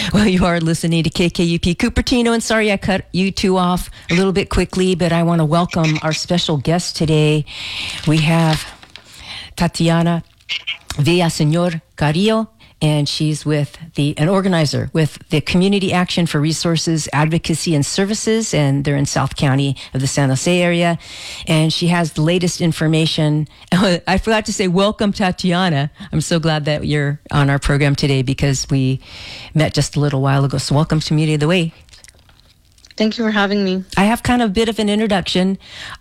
Well, you are listening to KKUP Cupertino, and sorry I cut you two off a little bit quickly, but I want to welcome our special guest today. We have Tatiana Villaseñor Carrillo, and she's an organizer with the Community Action for Resources, Advocacy, and Services, and they're in South County of the San Jose area. And she has the latest information. I forgot to say, welcome, Tatiana. I'm so glad that you're on our program today because we met just a little while ago. So welcome to Media the Way. Thank you for having me. I have kind of a bit of an introduction.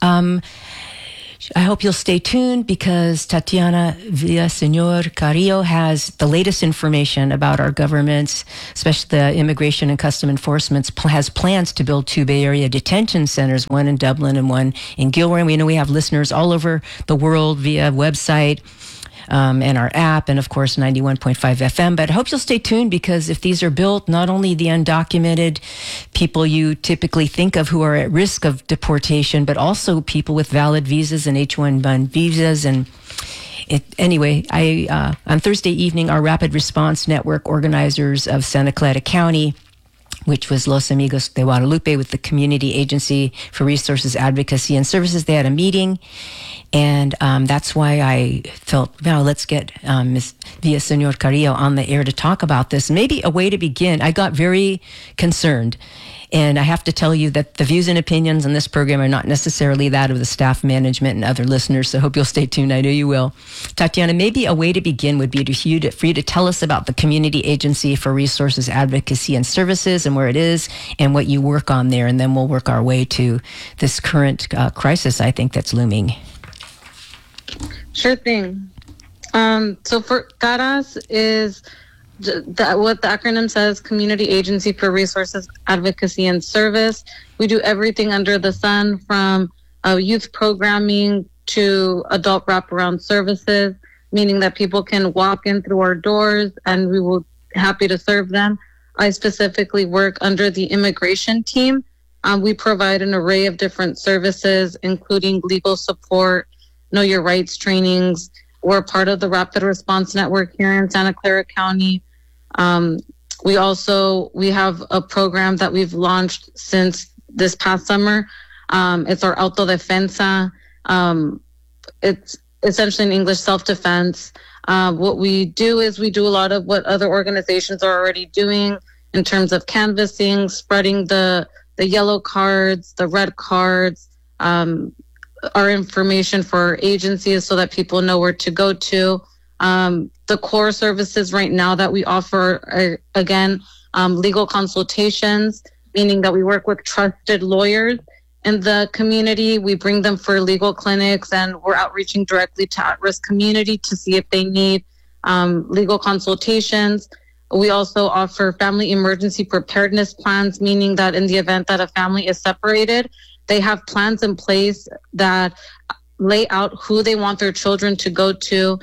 I hope you'll stay tuned because Tatiana Villaseñor Carrillo has the latest information about our government's, especially the Immigration and Custom Enforcement, has plans to build 2 Bay Area detention centers, one in Dublin and one in Gilroy. And we know we have listeners all over the world via website and our app, and of course 91.5 FM. But I hope you'll stay tuned because if these are built, not only the undocumented people you typically think of who are at risk of deportation, but also people with valid visas and H-1B visas. And anyway, on Thursday evening, our Rapid Response Network organizers of Santa Clara County, which was Los Amigos de Guadalupe with the Community Agency for Resources, Advocacy, and Services. They had a meeting, and that's why I felt, now let's get Ms. Villaseñor Carrillo on the air to talk about this. Maybe a way to begin. I got very concerned, and I have to tell you that the views and opinions on this program are not necessarily that of the staff, management, and other listeners, so I hope you'll stay tuned. I know you will. Tatiana, maybe a way to begin would be for you to tell us about the Community Agency for Resources, Advocacy, and Services and where it is and what you work on there, and then we'll work our way to this current crisis, I think, that's looming. Sure thing. So for CARAS is what the acronym says, Community Agency for Resources, Advocacy, and Service. We do everything under the sun from youth programming to adult wraparound services, meaning that people can walk in through our doors and we will be happy to serve them. I specifically work under the immigration team. We provide an array of different services, including legal support, know your rights trainings. We're part of the Rapid Response Network here in Santa Clara County. We have a program that we've launched since this past summer. It's our Autodefensa. It's essentially in English, self-defense. What we do is we do a lot of what other organizations are already doing in terms of canvassing, spreading the yellow cards, the red cards, our information for our agencies so that people know where to go to. The core services right now that we offer are, again, legal consultations, meaning that we work with trusted lawyers in the community. We bring them for legal clinics, and we're outreaching directly to at-risk community to see if they need legal consultations. We also offer family emergency preparedness plans, meaning that in the event that a family is separated, they have plans in place that lay out who they want their children to go to.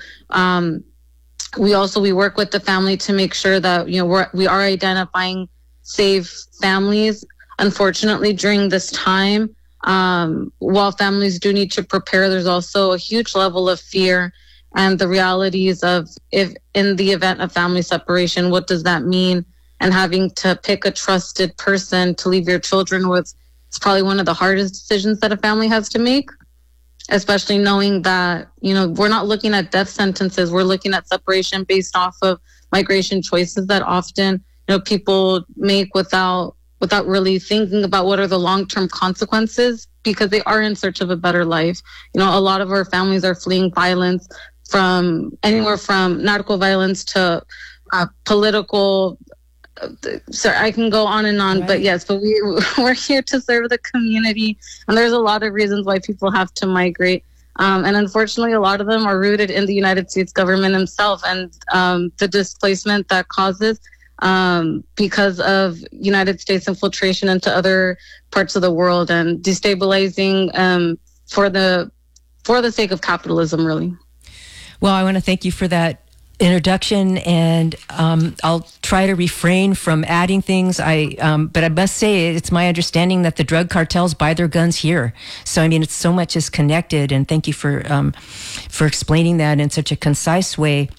We work with the family to make sure that we are identifying safe families. Unfortunately, during this time, while families do need to prepare, there's also a huge level of fear and the realities of, if in the event of family separation, what does that mean? And having to pick a trusted person to leave your children with, it's probably one of the hardest decisions that a family has to make, especially knowing that, we're not looking at death sentences. We're looking at separation based off of migration choices that often, people make without really thinking about what are the long-term consequences, because they are in search of a better life. A lot of our families are fleeing violence, from anywhere from narco violence to political. Sorry, I can go on and on, right. But yes, we're here to serve the community, and there's a lot of reasons why people have to migrate. And unfortunately, a lot of them are rooted in the United States government itself and the displacement that causes because of United States infiltration into other parts of the world and destabilizing for the sake of capitalism, really. Well, I want to thank you for that introduction, and I'll try to refrain from adding things. But I must say, it's my understanding that the drug cartels buy their guns here. So it's so much is connected. And thank you for explaining that in such a concise way.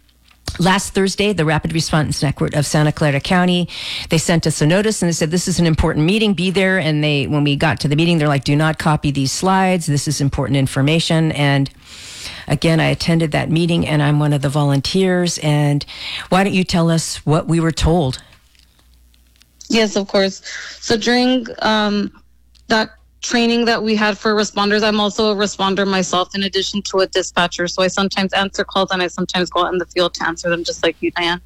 last Thursday, the Rapid Response Network of Santa Clara County, they sent us a notice and they said, this is an important meeting, be there. And when we got to the meeting, they're like, do not copy these slides. This is important information. And again, I attended that meeting and I'm one of the volunteers. And why don't you tell us what we were told? Yes, of course. So during that training that we had for responders, I'm also a responder myself in addition to a dispatcher. So I sometimes answer calls and I sometimes go out in the field to answer them just like you, Diane.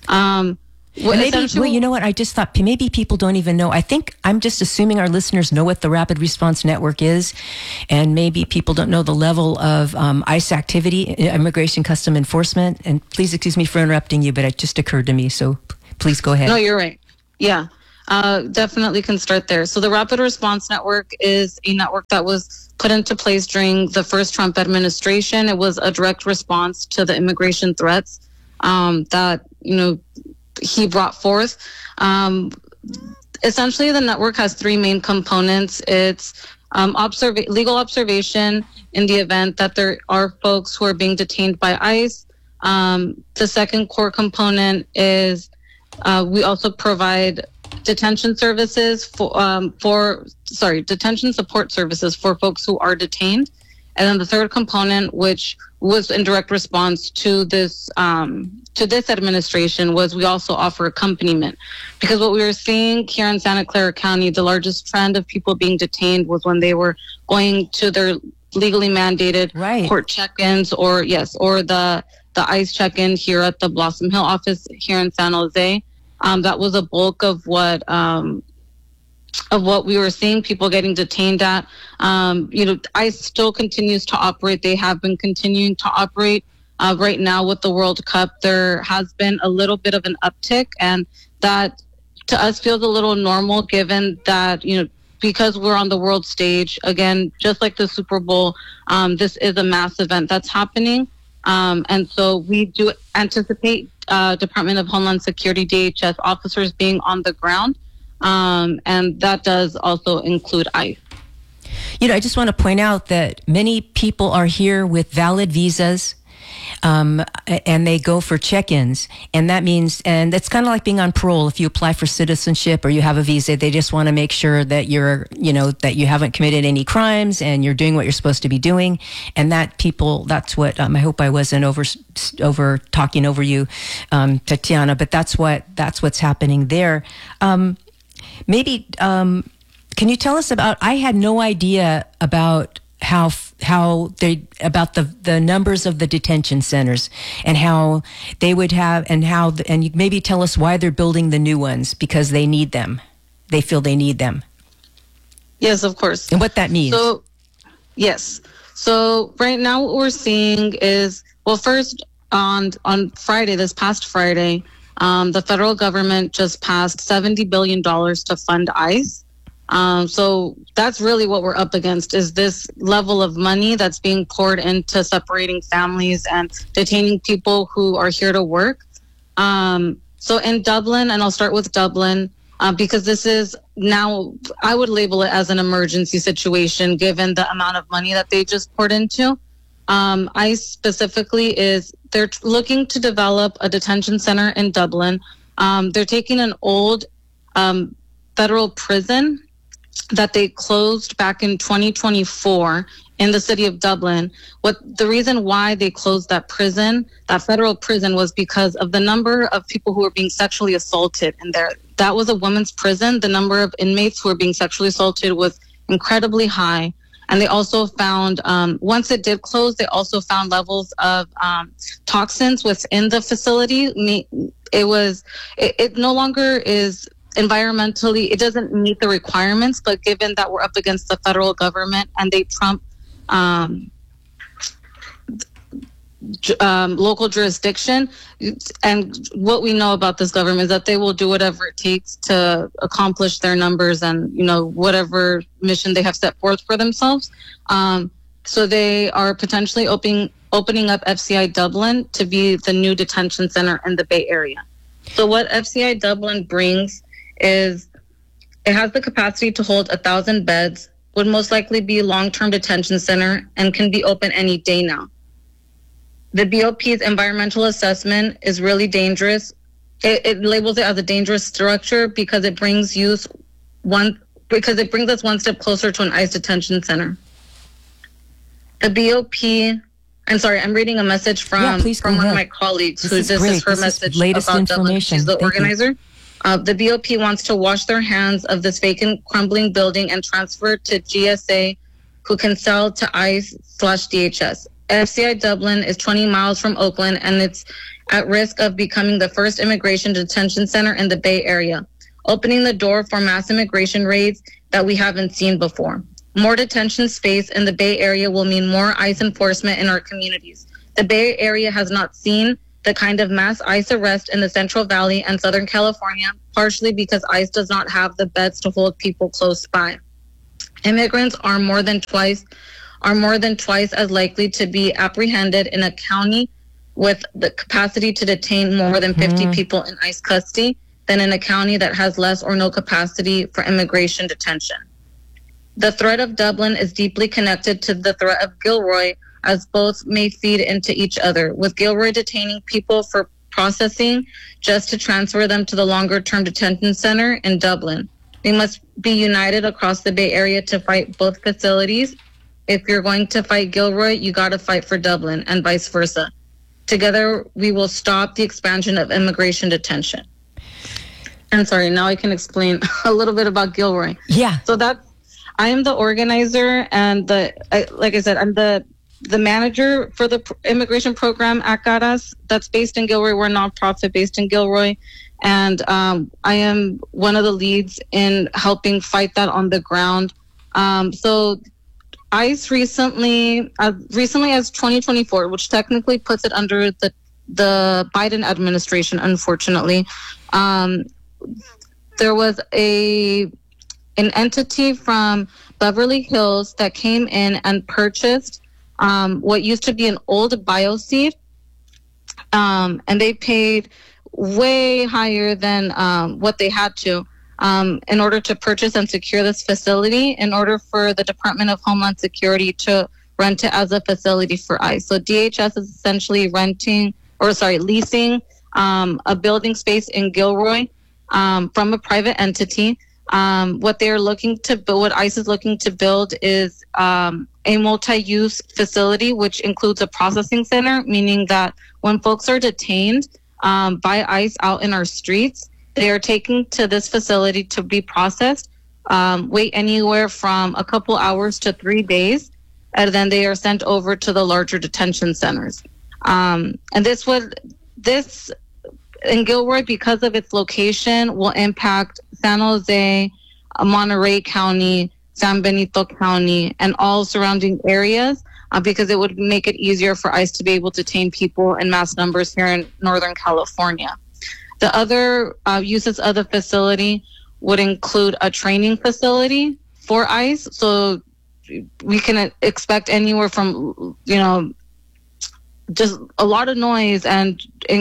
You know what? I just thought maybe people don't even know. I think I'm just assuming our listeners know what the Rapid Response Network is, and maybe people don't know the level of ICE activity, Immigration Custom Enforcement. And please excuse me for interrupting you, but it just occurred to me. So please go ahead. No, you're right. Yeah. Definitely can start there. So the Rapid Response Network is a network that was put into place during the first Trump administration. It was a direct response to the immigration threats that, he brought forth. Essentially, the network has three main components. It's legal observation in the event that there are folks who are being detained by ICE. The second core component is we also provide detention services detention support services for folks who are detained. And then the third component, which was in direct response to this administration, was we also offer accompaniment. Because what we were seeing here in Santa Clara County, the largest trend of people being detained was when they were going to their legally mandated court check-ins or the ICE check-in here at the Blossom Hill office here in San Jose. That was a bulk of what we were seeing, people getting detained at. ICE still continues to operate. They have been continuing to operate. Right now with the World Cup, there has been a little bit of an uptick, and that to us feels a little normal given that, because we're on the world stage, again, just like the Super Bowl, this is a mass event that's happening. And so we do anticipate Department of Homeland Security, DHS officers being on the ground. And that does also include ICE. I just want to point out that many people are here with valid visas, and they go for check-ins. And that means, and it's kind of like being on parole. If you apply for citizenship or you have a visa, they just want to make sure that that you haven't committed any crimes and you're doing what you're supposed to be doing. And that's what, I hope I wasn't over talking over you, Tatiana, but that's what's happening there. Maybe, can you tell us about, I had no idea about about the numbers of the detention centers and how they would have, and you maybe tell us why they're building the new ones, because they need them. They feel they need them. Yes, of course. And what that means. So, yes. So right now what we're seeing is, well, first on Friday, this past Friday, the federal government just passed $70 billion to fund ICE. So that's really what we're up against, is this level of money that's being poured into separating families and detaining people who are here to work. So in Dublin, and I'll start with Dublin, because this is now, I would label it as an emergency situation given the amount of money that they just poured into. ICE specifically they're looking to develop a detention center in Dublin. They're taking an old federal prison that they closed back in 2024 in the city of Dublin. The reason why they closed that federal prison, was because of the number of people who were being sexually assaulted in there. That was a women's prison. The number of inmates who were being sexually assaulted was incredibly high. And they also found, once it did close, they also found levels of toxins within the facility. It no longer is environmentally, it doesn't meet the requirements, but given that we're up against the federal government and they trump local jurisdiction, and what we know about this government is that they will do whatever it takes to accomplish their numbers and whatever mission they have set forth for themselves. So they are potentially opening up FCI Dublin to be the new detention center in the Bay Area. So what FCI Dublin brings is it has the capacity to hold 1,000 beds, would most likely be a long-term detention center, and can be open any day now. The BOP's environmental assessment is really dangerous. It labels it as a dangerous structure because it brings us one step closer to an ICE detention center. The BOP, I'm sorry, I'm reading a message from one of my colleagues this is her message about Dublin. She's the organizer. The BOP wants to wash their hands of this vacant, crumbling building and transfer to GSA, who can sell to ICE/DHS. FCI Dublin is 20 miles from Oakland, and it's at risk of becoming the first immigration detention center in the Bay Area, opening the door for mass immigration raids that we haven't seen before. More detention space in the Bay Area will mean more ICE enforcement in our communities. The Bay Area has not seen the kind of mass ICE arrest in the Central Valley and Southern California, partially because ICE does not have the beds to hold people close by. Immigrants are more than twice as likely to be apprehended in a county with the capacity to detain more than 50 people in ICE custody than in a county that has less or no capacity for immigration detention. The threat of Dublin is deeply connected to the threat of Gilroy, as both may feed into each other, with Gilroy detaining people for processing just to transfer them to the longer-term detention center in Dublin. We must be united across the Bay Area to fight both facilities. If you're going to fight Gilroy, you got to fight for Dublin, and vice versa. Together, we will stop the expansion of immigration detention. I'm sorry, now I can explain a little bit about Gilroy. Yeah. So I am the organizer, and like I said, I'm the manager for the immigration program at Caras that's based in Gilroy. We're a nonprofit based in Gilroy, and I am one of the leads in helping fight that on the ground. So ICE recently as 2024, which technically puts it under the Biden administration, unfortunately, there was an entity from Beverly Hills that came in and purchased what used to be an old bioseed, and they paid way higher than what they had to in order to purchase and secure this facility, in order for the Department of Homeland Security to rent it as a facility for ICE. So DHS is essentially leasing a building space in Gilroy from a private entity. What ICE is looking to build is a multi-use facility, which includes a processing center, meaning that when folks are detained by ICE out in our streets, they are taken to this facility to be processed, wait anywhere from a couple hours to 3 days, and then they are sent over to the larger detention centers. And this in Gilroy, because of its location, will impact San Jose, Monterey County, San Benito County, and all surrounding areas, because it would make it easier for ICE to be able to detain people in mass numbers here in Northern California. The other uses of the facility would include a training facility for ICE. So we can expect anywhere from, just a lot of noise and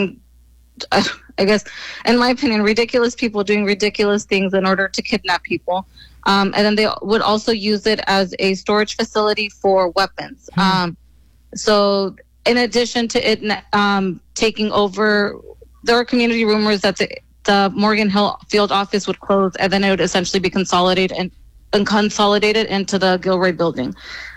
I guess, in my opinion, ridiculous people doing ridiculous things in order to kidnap people. And then they would also use it as a storage facility for weapons. So in addition to it taking over, there are community rumors that the Morgan Hill field office would close, and then it would essentially be consolidated into the Gilroy building.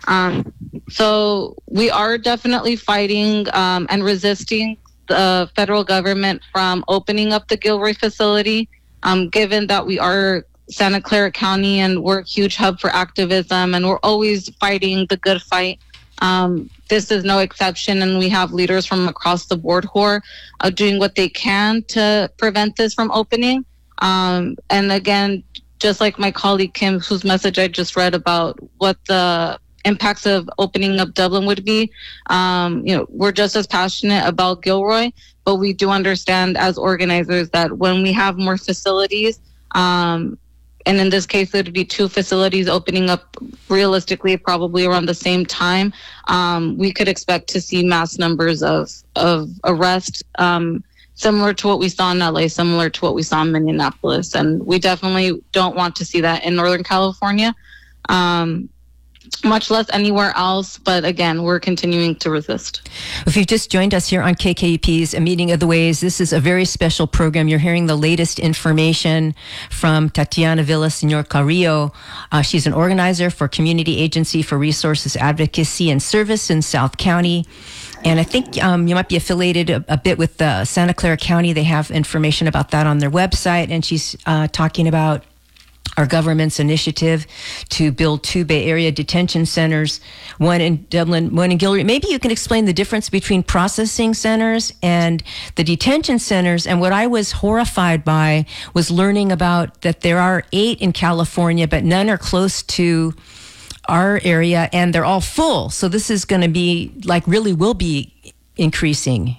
So we are definitely fighting and resisting the federal government from opening up the Gilroy facility, given that we are Santa Clara County and we're a huge hub for activism, and we're always fighting the good fight. This is no exception, and we have leaders from across the board who are doing what they can to prevent this from opening. And again, just like my colleague Kim, whose message I just read about what the impacts of opening up Dublin would be, we're just as passionate about Gilroy, but we do understand as organizers that when we have more facilities, and in this case, it would be 2 facilities opening up realistically probably around the same time, we could expect to see mass numbers of arrests, similar to what we saw in LA, similar to what we saw in Minneapolis. And we definitely don't want to see that in Northern California. much less anywhere else. But again, we're continuing to resist. If you've just joined us here on KKUP's A Meeting of the Ways, this is a very special program. You're hearing the latest information from Tatiana Villaseñor Carrillo. She's an organizer for Community Agency for Resources Advocacy and Service in South County. And I think you might be affiliated a bit with Santa Clara County. They have information about that on their website. And she's talking about our government's initiative to build 2 Bay Area detention centers, one in Dublin, one in Gilroy. Maybe you can explain the difference between processing centers and the detention centers. And what I was horrified by was learning about that there are 8 in California, but none are close to our area, and they're all full. So this is going to be, like, really will be increasing.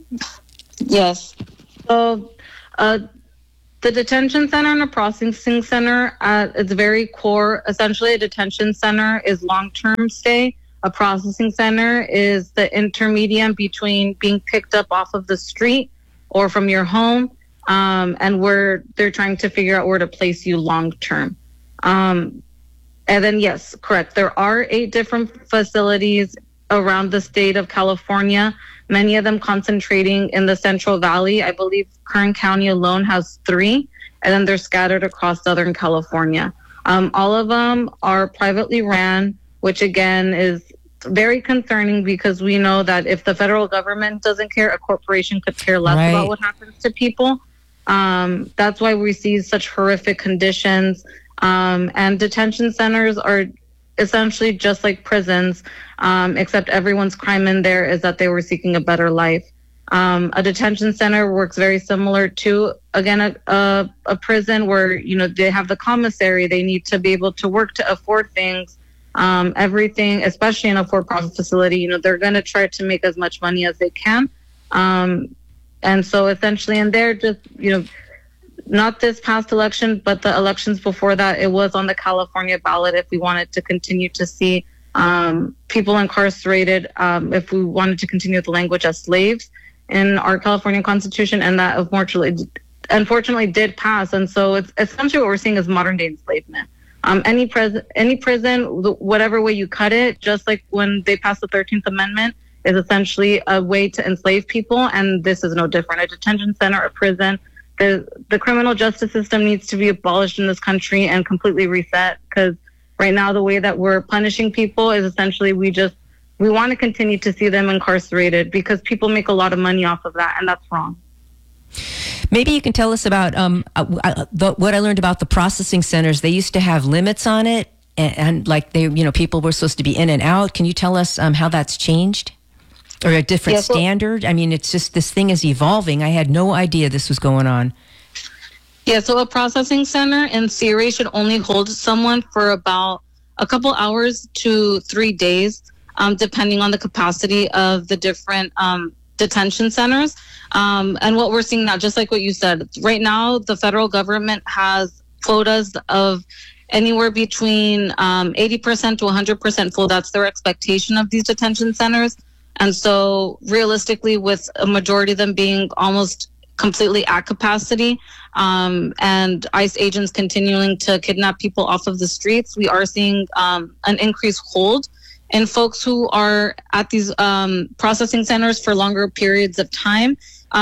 Yes. So, the detention center and a processing center, at its very core, essentially a detention center is long-term stay. A processing center is the intermediate between being picked up off of the street or from your home, and where they're trying to figure out where to place you long-term. And then, yes, correct. There are 8 different facilities around the state of California, many of them concentrating in the Central Valley. I believe Kern County alone has 3, and then they're scattered across Southern California. All of them are privately ran, which again is very concerning because we know that if the federal government doesn't care, a corporation could care less about what happens to people. That's why we see such horrific conditions. And detention centers are essentially just like prisons, except everyone's crime in there is that they were seeking a better life. A detention center works very similar to, again, a prison where, they have the commissary. They need to be able to work to afford things, everything, especially in a for-profit facility. They're going to try to make as much money as they can. And so essentially, and they're just, not this past election, but the elections before that, it was on the California ballot if we wanted to continue to see people incarcerated, if we wanted to continue the language as slaves in our California Constitution, and that unfortunately did pass. And so it's essentially what we're seeing is modern day enslavement. Any prison, whatever way you cut it, just like when they passed the 13th Amendment, is essentially a way to enslave people, and this is no different. A detention center, a prison. The criminal justice system needs to be abolished in this country and completely reset, because right now the way that we're punishing people is essentially we want to continue to see them incarcerated because people make a lot of money off of that, and that's wrong. Maybe you can tell us about what I learned about the processing centers. They used to have limits on it, and like people were supposed to be in and out. Can you tell us how that's changed? Or a different standard? I mean, it's just this thing is evolving. I had no idea this was going on. Yeah, so a processing center in theory should only hold someone for about a couple hours to 3 days, depending on the capacity of the different detention centers. And what we're seeing now, just like what you said, right now the federal government has quotas of anywhere between 80% to 100% full. That's their expectation of these detention centers. And so realistically, with a majority of them being almost completely at capacity, and ICE agents continuing to kidnap people off of the streets, we are seeing an increased hold in folks who are at these processing centers for longer periods of time.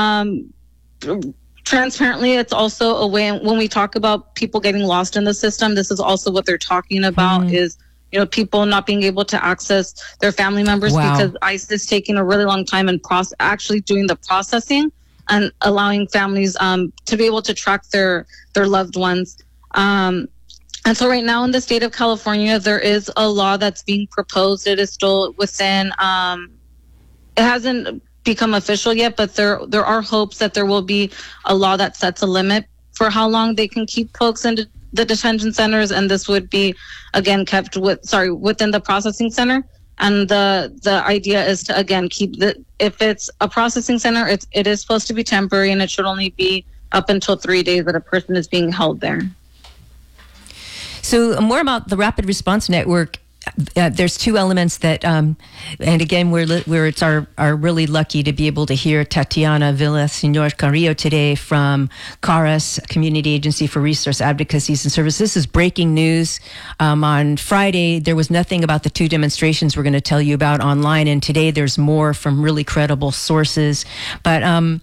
Transparently, it's also a way, when we talk about people getting lost in the system, this is also what they're talking about is people not being able to access their family members because ICE is taking a really long time in actually doing the processing and allowing families to be able to track their loved ones. And so right now in the state of California, there is a law that's being proposed. It is still within, it hasn't become official yet, but there are hopes that there will be a law that sets a limit for how long they can keep folks in the detention centers, and this would be again kept within the processing center. And the idea is to again keep if it's a processing center, it is supposed to be temporary, and it should only be up until 3 days that a person is being held there. So more about the Rapid Response Network. there's two elements that, and again, we're it's our really lucky to be able to hear Tatiana Villaseñor Carrillo today from CARAS, Community Agency for Resource Advocacies and Services. This is breaking news. On Friday, there was nothing about the two demonstrations we're going to tell you about online, and today there's more from really credible sources. But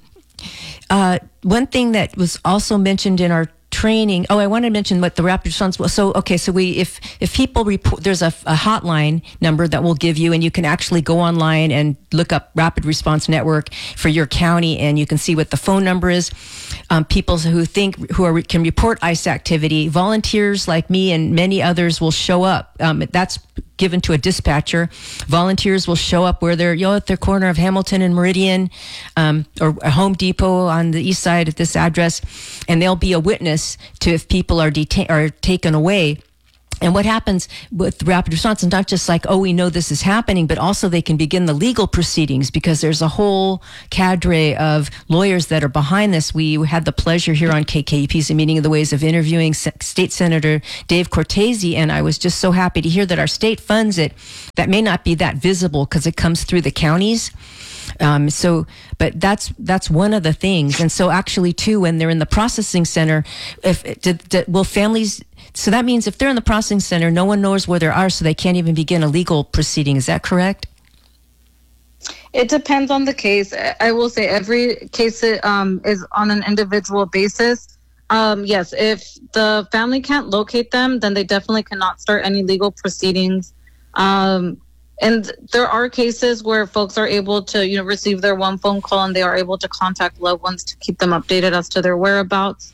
one thing that was also mentioned in our training. Oh, I want to mention what the rapid response was. So, okay, so if people report, there's a hotline number that we'll give you, and you can actually go online and look up Rapid Response Network for your county, and you can see what the phone number is. People can report ICE activity. Volunteers like me and many others will show up. That's given to a dispatcher. Volunteers will show up where they're at their corner of Hamilton and Meridian, or a Home Depot on the east side at this address, and they'll be a witness to if people are taken away. And what happens with rapid response is not just like, oh, we know this is happening, but also they can begin the legal proceedings because there's a whole cadre of lawyers that are behind this. We had the pleasure here on KKUP's Meeting of the Ways of interviewing State Senator Dave Cortese, and I was just so happy to hear that our state funds it. That may not be that visible because it comes through the counties. But that's one of the things. And so actually too, when they're in the processing center, will families, so that means if they're in the processing center, no one knows where they are, so they can't even begin a legal proceeding. Is that correct? It depends on the case. I will say every case is on an individual basis. Yes, if the family can't locate them, then they definitely cannot start any legal proceedings. And there are cases where folks are able to, receive their one phone call and they are able to contact loved ones to keep them updated as to their whereabouts.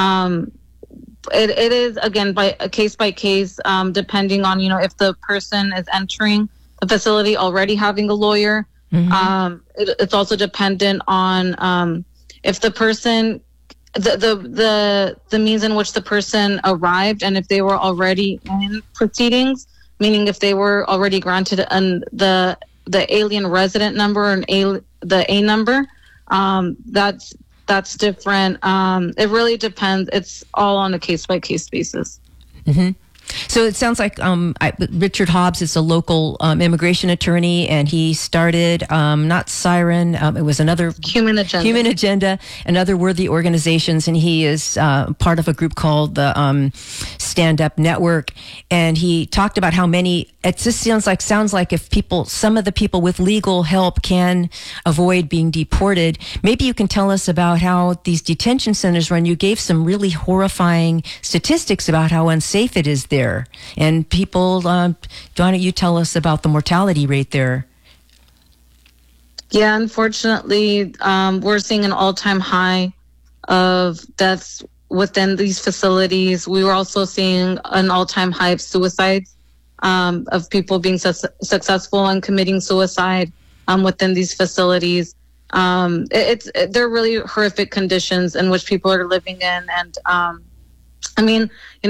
It is, again, by case, depending on, if the person is entering the facility already having a lawyer. Mm-hmm. It's also dependent on if the person, the means in which the person arrived, and if they were already in proceedings. Meaning if they were already granted the alien resident number and the A number, that's different. It really depends. It's all on a case-by-case basis. Mm-hmm. So it sounds like Richard Hobbs is a local immigration attorney, and he started not Siren, it was another Human Agenda, and other worthy organizations, and he is part of a group called the Stand Up Network. And he talked about how many. It just sounds like if some of the people with legal help can avoid being deported. Maybe you can tell us about how these detention centers run. You gave some really horrifying statistics about how unsafe it is there. And people, why don't you tell us about the mortality rate there? Yeah, unfortunately, we're seeing an all-time high of deaths within these facilities. We were also seeing an all-time high of suicides. Of people being successful in committing suicide within these facilities. They're really horrific conditions in which people are living in. And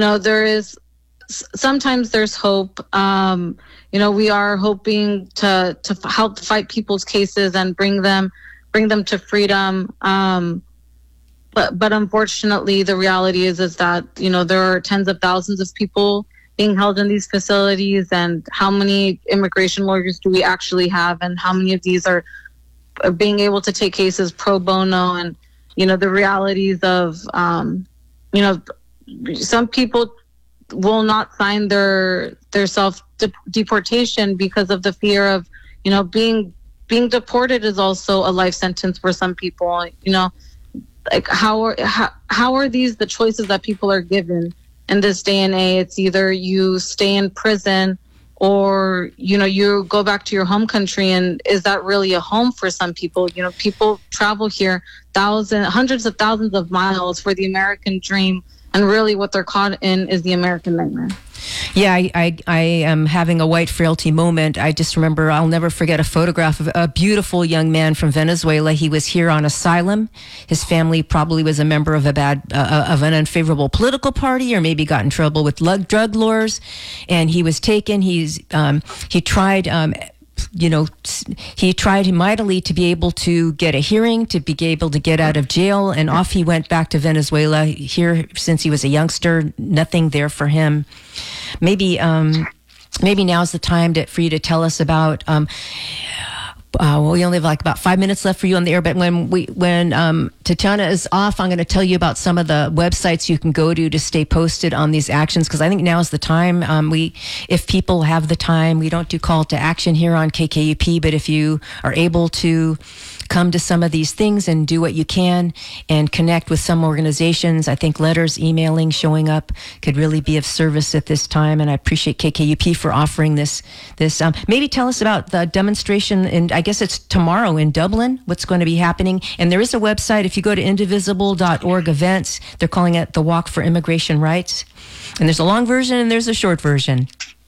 sometimes there's hope. We are hoping to help fight people's cases and bring them to freedom. But unfortunately, the reality is that, there are tens of thousands of people being held in these facilities, and how many immigration lawyers do we actually have, and how many of these are being able to take cases pro bono, and the realities of some people will not sign their self deportation because of the fear of being deported is also a life sentence for some people. Like how are these the choices that people are given? In this day and age, it's either you stay in prison or, you go back to your home country. And is that really a home for some people? People travel here hundreds of thousands of miles for the American dream. And really what they're caught in is the American nightmare. Yeah, I am having a white frailty moment. I just remember, I'll never forget a photograph of a beautiful young man from Venezuela. He was here on asylum. His family probably was a member of of an unfavorable political party, or maybe got in trouble with drug lords. And he was taken. He tried mightily to be able to get a hearing, to be able to get out of jail, and off he went back to Venezuela. Here, since he was a youngster, nothing there for him. Maybe maybe now's the time for you to tell us about. We only have like about 5 minutes left for you on the air, but when Tatiana is off, I'm going to tell you about some of the websites you can go to stay posted on these actions, because I think now is the time. If people have the time, we don't do call to action here on KKUP, but if you are able to come to some of these things and do what you can and connect with some organizations, I think letters, emailing, showing up could really be of service at this time. And I appreciate KKUP for offering this. Maybe tell us about the demonstration, and I guess it's tomorrow in Dublin, what's going to be happening. And there is a website. If you go to indivisible.org events, they're calling it the Walk for Immigration Rights. And there's a long version and there's a short version.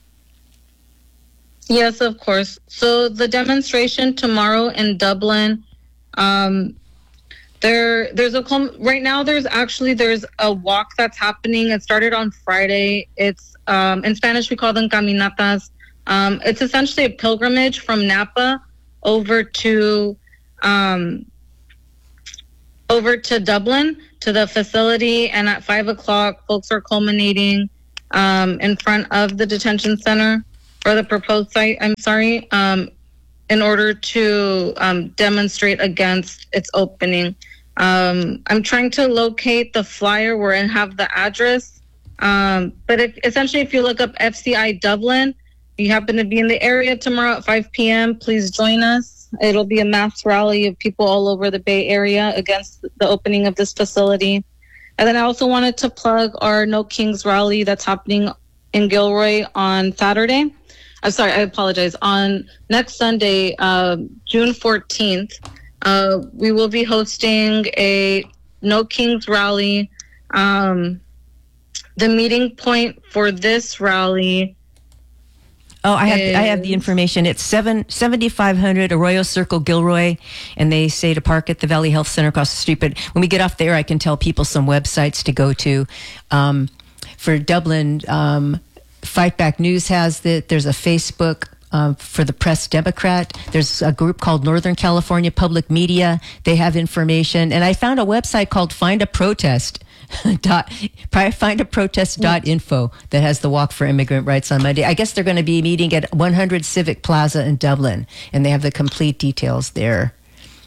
Yes, of course. So the demonstration tomorrow in Dublin, there's right now there's a walk that's happening. It started on Friday. It's in Spanish we call them caminatas. It's essentially a pilgrimage from Napa over to Dublin to the facility, and at 5:00 folks are culminating in front of the detention center, or the proposed site, I'm sorry, in order to demonstrate against its opening. I'm trying to locate the flyer where I have the address. But essentially, if you look up FCI Dublin, you happen to be in the area tomorrow at 5 p.m., please join us. It'll be a mass rally of people all over the Bay Area against the opening of this facility. And then I also wanted to plug our No Kings rally that's happening in Gilroy on Saturday. I'm sorry, I apologize. On next Sunday, June 14th, we will be hosting a No Kings rally. The meeting point for this rally. Oh, I have the information. It's 7500 Arroyo Circle, Gilroy, and they say to park at the Valley Health Center across the street. But when we get off there, I can tell people some websites to go to. For Dublin, Fight Back News has that. There's a Facebook for the Press Democrat. There's a group called Northern California Public Media. They have information. And I found a website called findaprotest.info that has the Walk for Immigrant Rights on Monday. I guess they're going to be meeting at 100 Civic Plaza in Dublin, and they have the complete details there.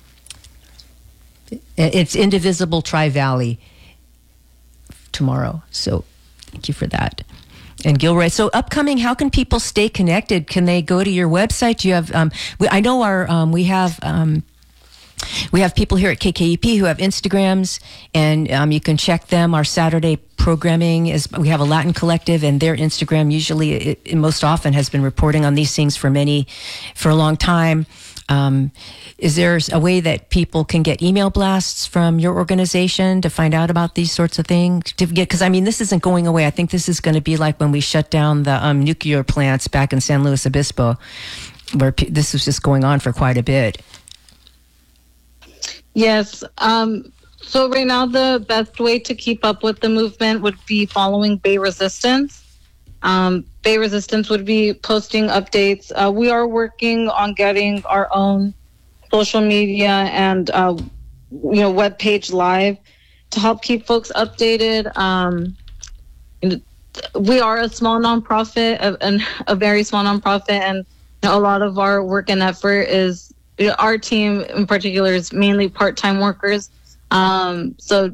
It's Indivisible Tri-Valley tomorrow. So thank you for that. And Gilroy. So upcoming, how can people stay connected? Can they go to your website? Do you have, I know we have people here at KKUP who have Instagrams, and you can check them. Our Saturday programming is, we have a Latin collective, and their Instagram usually, most often, has been reporting on these things for a long time. Is there a way that people can get email blasts from your organization to find out about these sorts of things? Because this isn't going away. I think this is going to be like when we shut down the nuclear plants back in San Luis Obispo, where this was just going on for quite a bit. Yes. So right now, the best way to keep up with the movement would be following Bay Resistance. Bay Resistance would be posting updates. We are working on getting our own social media and web page live to help keep folks updated. We are a small nonprofit, a very small nonprofit, and a lot of our work and effort is, our team in particular is mainly part-time workers. So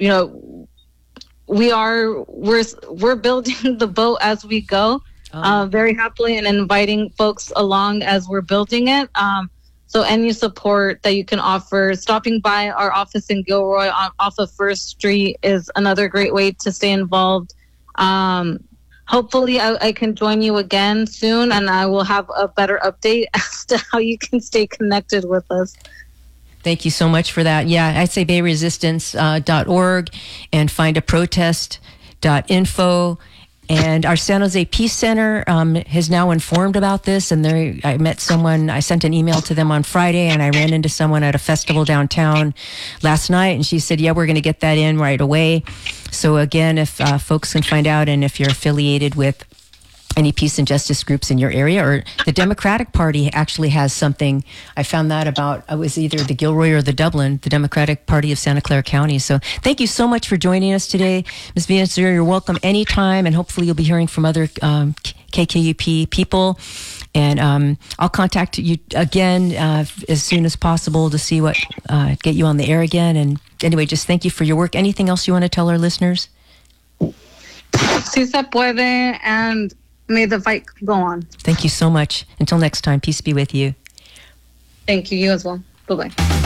we're building the boat as we go, very happily, and inviting folks along as we're building it. So any support that you can offer, stopping by our office in Gilroy off of First Street is another great way to stay involved. Hopefully I can join you again soon, and I will have a better update as to how you can stay connected with us. Thank you so much for that. Yeah, I'd say bayresistance.org and findaprotest.info. And our San Jose Peace Center has now informed about this. And I met someone, I sent an email to them on Friday, and I ran into someone at a festival downtown last night. And she said, yeah, we're going to get that in right away. So again, if folks can find out, and if you're affiliated with any peace and justice groups in your area, or the Democratic Party actually has something. I found that about, it was either the Gilroy or the Dublin, the Democratic Party of Santa Clara County. So thank you so much for joining us today. Ms. Villaseñor, you're welcome anytime, and hopefully you'll be hearing from other KKUP people. And I'll contact you again as soon as possible to see what, get you on the air again. And anyway, just thank you for your work. Anything else you want to tell our listeners? Si se puede, and may the fight go on. Thank you so much. Until next time, peace be with you. Thank you. You as well. Bye-bye.